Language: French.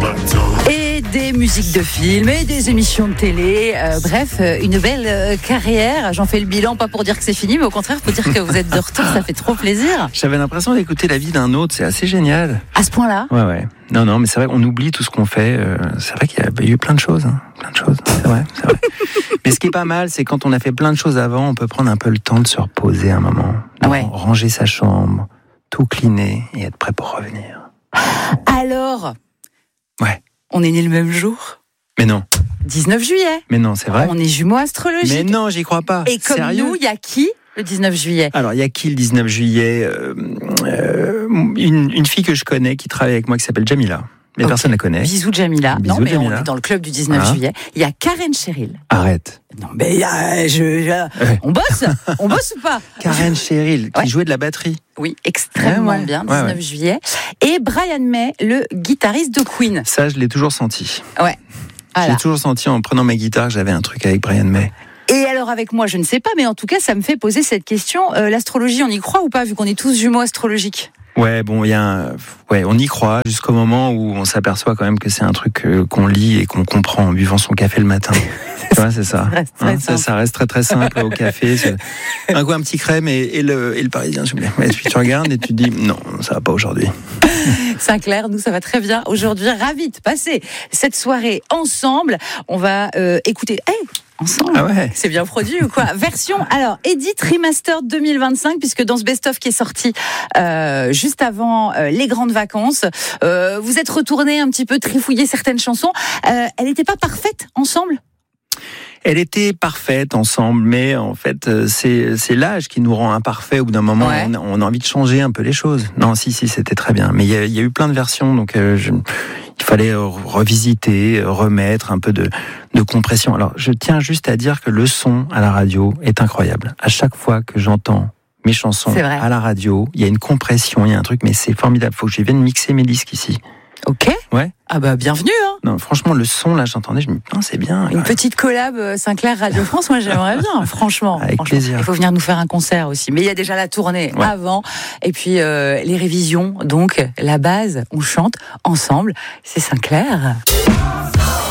Et des musiques de films et des émissions de télé. Bref, une belle carrière. J'en fais le bilan, pas pour dire que c'est fini, mais au contraire pour dire que vous êtes de retour. Ça fait trop plaisir. J'avais l'impression d'écouter la vie d'un autre. C'est assez génial. À ce point-là ? Ouais. Non, mais c'est vrai qu'on oublie tout ce qu'on fait. C'est vrai qu'il y a eu plein de choses. Plein de choses. C'est vrai. Mais ce qui est pas mal, c'est quand on a fait plein de choses avant, on peut prendre un peu le temps de se reposer un moment. Ranger sa chambre, tout cleaner et être prêt pour revenir. Alors ? Ouais. On est né le même jour ? Mais non. 19 juillet. Mais non, c'est vrai. On est jumeaux astrologiques. Mais non, j'y crois pas. Et comme Sérieux ? nous, il y a qui le 19 juillet ? Alors, il y a qui le 19 juillet une fille que je connais qui travaille avec moi qui s'appelle Jamila. Mais personne ne la connaît. Bisous Jamila. Bisous, non, mais Jamila. on est dans le club du 19 juillet. Il y a Karen Cheryl. Arrête. Non, mais on bosse. On bosse ou pas ? Karen Cheryl, qui jouait de la batterie. Oui, extrêmement bien, 19 juillet. Et Brian May, le guitariste de Queen. Ça, je l'ai toujours senti. Ouais. Voilà. J'ai toujours senti en prenant ma guitare que j'avais un truc avec Brian May. Et alors avec moi, je ne sais pas, mais en tout cas, ça me fait poser cette question. L'astrologie, on y croit ou pas, vu qu'on est tous jumeaux astrologiques ? Ouais, bon, on y croit jusqu'au moment où on s'aperçoit quand même que c'est un truc qu'on lit et qu'on comprend en buvant son café le matin. Tu vois, c'est ça. Ça reste très très simple au café. Un petit crème et le Parisien, s'il vous plaît. Et puis tu regardes et tu te dis non, ça va pas aujourd'hui. Sinclair, nous ça va très bien aujourd'hui. Ravi de passer cette soirée ensemble. On va écouter. Ensemble. Ah ouais. C'est bien produit ou quoi ? Version, alors, Edit Remastered 2025, puisque dans ce best-of qui est sorti juste avant les grandes vacances, vous êtes retourné un petit peu trifouiller certaines chansons. Elle n'était pas parfaite ensemble ? Elle était parfaite ensemble, mais en fait, c'est l'âge qui nous rend imparfaits. Au bout d'un moment, on a envie de changer un peu les choses. Non, si, c'était très bien. Mais il y a eu plein de versions, donc il fallait revisiter, remettre un peu de compression. Alors, je tiens juste à dire que le son à la radio est incroyable. À chaque fois que j'entends mes chansons à la radio, il y a une compression, il y a un truc, mais c'est formidable. Faut que je vienne mixer mes disques ici. Ok. Ouais. Ah bah bienvenue hein. Non, franchement le son là, j'entendais, je me dis non, c'est bien. Une petite collab Sinclair Radio France, moi j'aimerais bien, franchement. Avec plaisir. Il faut venir nous faire un concert aussi, mais il y a déjà la tournée avant et puis les révisions. Donc la base, on chante ensemble, c'est Sinclair.